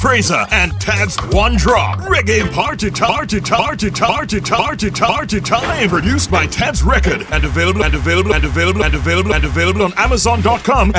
Fraser and Tad's One Drop Reggae Party Time, produced by Tad's Record and available on Amazon.com